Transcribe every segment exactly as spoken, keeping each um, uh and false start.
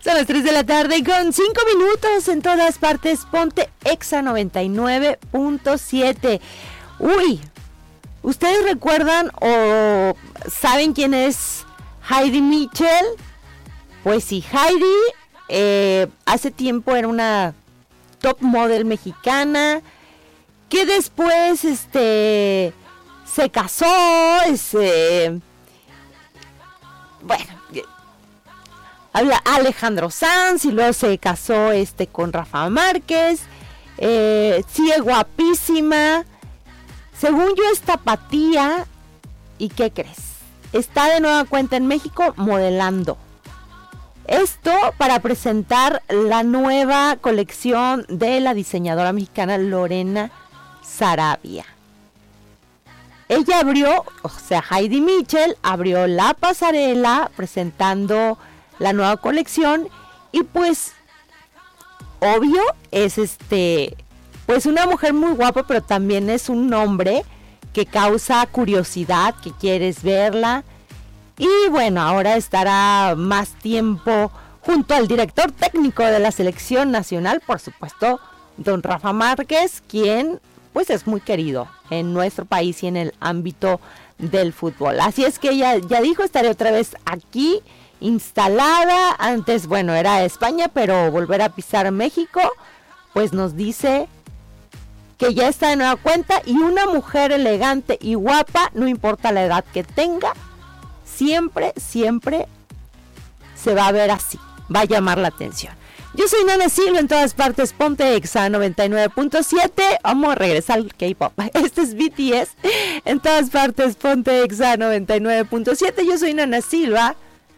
Son las tres de la tarde con cinco minutos en todas partes. Ponte Exa noventa y nueve punto siete. Uy, ¿ustedes recuerdan o saben quién es Heidi Mitchell? Pues sí, Heidi eh, hace tiempo era una top model mexicana que después este se casó, este, bueno, habla Alejandro Sanz y luego se casó este con Rafa Márquez. Eh, sigue guapísima. Según yo es tapatía. ¿Y qué crees? Está de nueva cuenta en México modelando. Esto para presentar la nueva colección de la diseñadora mexicana Lorena Sarabia. Ella abrió, o sea, Heidi Mitchell abrió la pasarela presentando la nueva colección y pues obvio es este pues una mujer muy guapa, pero también es un nombre que causa curiosidad, que quieres verla. Y bueno, ahora estará más tiempo junto al director técnico de la selección nacional, por supuesto, don Rafa Márquez, quien pues es muy querido en nuestro país y en el ámbito del fútbol. Así es que ella ya dijo, estaré otra vez aquí instalada. Antes, bueno, era España, pero volver a pisar México, pues nos dice que ya está de nueva cuenta. Y una mujer elegante y guapa, no importa la edad que tenga, siempre, siempre se va a ver así, va a llamar la atención. Yo soy Nana Silva, en todas partes ponte Exa noventa y nueve punto siete. Vamos a regresar al K-pop. Este es B T S. En todas partes ponte Exa noventa y nueve punto siete. Yo soy Nana Silva.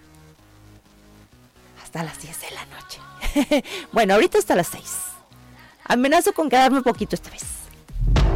Hasta las diez de la noche. Bueno, ahorita hasta las seis. Amenazo con quedarme poquito esta vez.